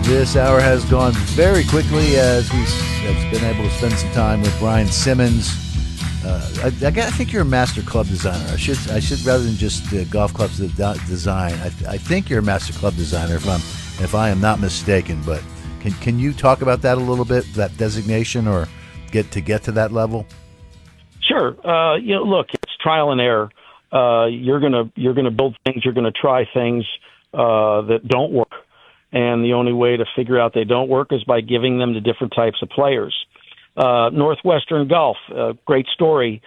This hour has gone very quickly as we've been able to spend some time with Brian Simmons. I think you're a master club designer. I should rather than just golf clubs design. I think you're a master club designer if I am not mistaken. But can you talk about that a little bit, that designation, or get to that level? Sure. Look, it's trial and error. You're gonna build things. You're gonna try things that don't work. And the only way to figure out they don't work is by giving them to different types of players. Northwestern Golf, great story.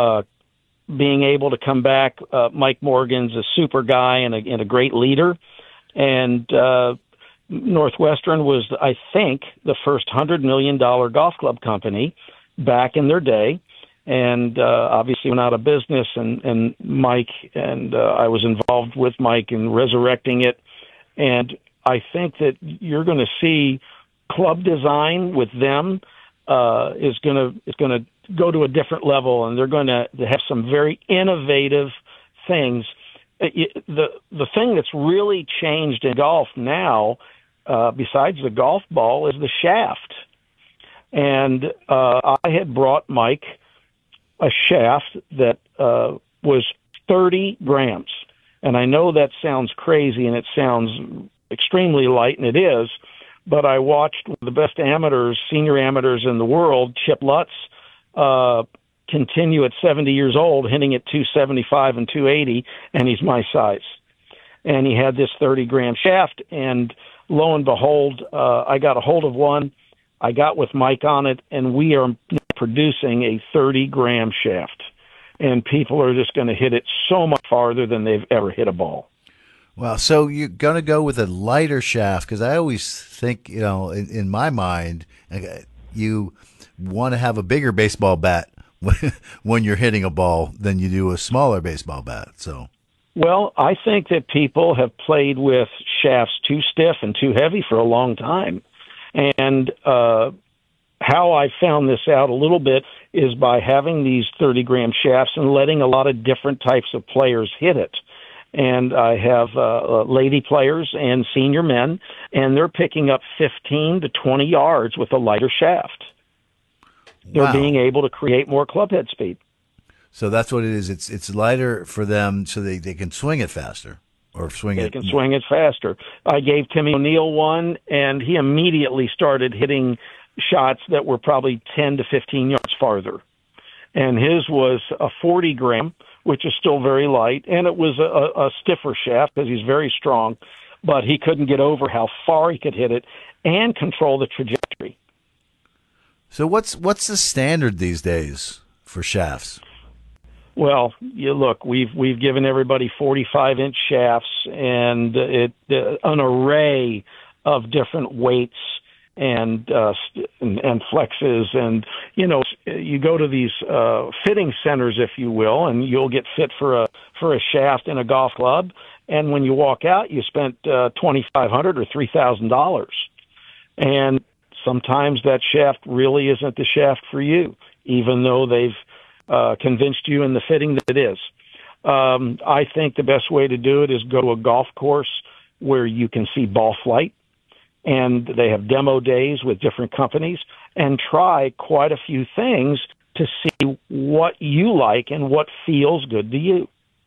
Being able to come back, Mike Morgan's a super guy and a great leader. And Northwestern was, I think, the first $100 million golf club company back in their day. And obviously went out of business. And Mike and I was involved with Mike in resurrecting it. And I think that you're going to see club design with them is going to go to a different level, and they're going to have some very innovative things. The thing that's really changed in golf now, besides the golf ball, is the shaft. And I had brought Mike a shaft that was 30 grams. And I know that sounds crazy, and it sounds extremely light, and it is, but I watched one of the best amateurs, senior amateurs in the world, Chip Lutz, continue at 70 years old, hitting at 275 and 280, and he's my size. And he had this 30-gram shaft, and lo and behold, I got a hold of one. I got with Mike on it, and we are producing a 30-gram shaft. And people are just going to hit it so much farther than they've ever hit a ball. Well, so you're going to go with a lighter shaft, because I always think, in my mind, you want to have a bigger baseball bat when you're hitting a ball than you do a smaller baseball bat. So, well, I think that people have played with shafts too stiff and too heavy for a long time. And how I found this out a little bit is by having these 30-gram shafts and letting a lot of different types of players hit it. And I have lady players and senior men, and they're picking up 15 to 20 yards with a lighter shaft. They're being able to create more club head speed. So that's what it is. It's lighter for them so they can swing it faster. They can swing it faster. I gave Timmy O'Neill one, and he immediately started hitting shots that were probably 10 to 15 yards farther. And his was a 40-gram, which is still very light, and it was a stiffer shaft because he's very strong, but he couldn't get over how far he could hit it and control the trajectory. So what's the standard these days for shafts? Well, look, we've given everybody 45-inch shafts and an array of different weights and flexes, and you go to these fitting centers, if you will, and you'll get fit for a shaft in a golf club, and when you walk out, you spent $2,500 or $3,000, and sometimes that shaft really isn't the shaft for you, even though they've convinced you in the fitting that it is. I think the best way to do it is go to a golf course where you can see ball flight, and they have demo days with different companies, and try quite a few things to see what you like and what feels good to you.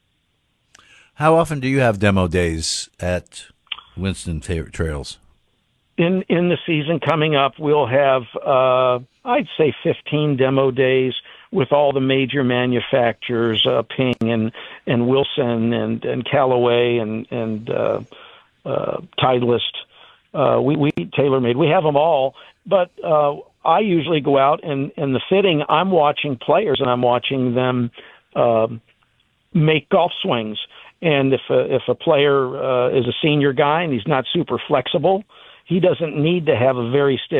How often do you have demo days at Winston Trails? In the season coming up, we'll have, I'd say 15 demo days with all the major manufacturers, Ping and Wilson and Callaway and Titleist. We TaylorMade. We have them all, but I usually go out and in the fitting, I'm watching players and I'm watching them make golf swings. And if a player is a senior guy and he's not super flexible, he doesn't need to have a very stiff